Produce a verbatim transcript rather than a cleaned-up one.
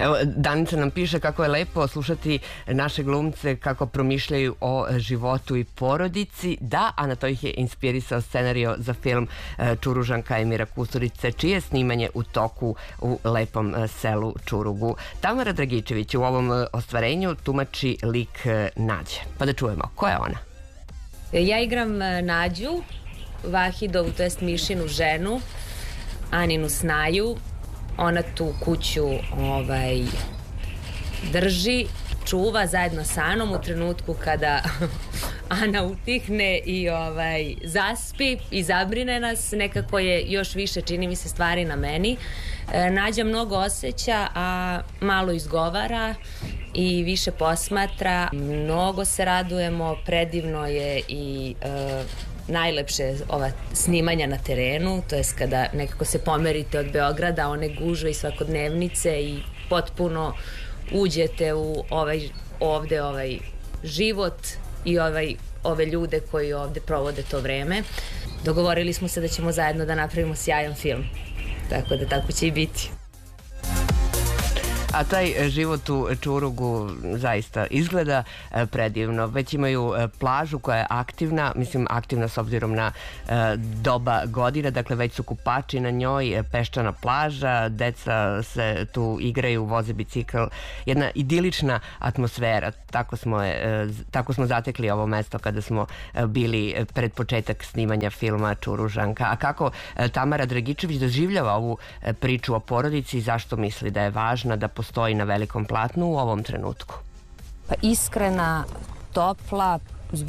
Evo, Danica nam piše kako je lepo slušati naše glumce kako promišljaju o životu i porodici. Da, a na to ih je inspirisao scenario za film Čuružanka Emira Kusturice, čije snimanje u toku u lepom selu Čurugu. Tamara Dragičević u ovom ostvarenju tumači lik Nađe. Pa da čujemo, ko je ona? Ja igram Nađu, Vahidovu, to jest Mišinu ženu, Aninu snaju. Ona tu kuću ovaj, drži, čuva zajedno sa Anom u trenutku kada Ana utihne i ovaj, zaspi i zabrine nas. Nekako je još više, čini mi se, stvari na meni. E, Nađa mnogo osjeća, a malo izgovara i više posmatra. Mnogo se radujemo, predivno je i e, najlepše ova snimanja na terenu, to jest kada nekako se pomerite od Beograda, one gužve i svakodnevnice i potpuno uđete u ovaj, ovde ovaj život i ovaj, ove ljude koji ovde provode to vreme. Dogovorili smo se da ćemo zajedno da napravimo sjajan film, tako da tako će i biti. A taj život u Čurugu zaista izgleda predivno. Već imaju plažu koja je aktivna, mislim aktivna s obzirom na doba godina, dakle već su kupači na njoj, peščana plaža, deca se tu igraju, voze bicikl, jedna idilična atmosfera. Tako smo, je, tako smo zatekli ovo mesto kada smo bili pred početak snimanja filma Čuružanka. A kako Tamara Dragičević doživljava ovu priču o porodici i zašto misli da je važna da postoji na velikom platnu u ovom trenutku? Pa iskrena, topla,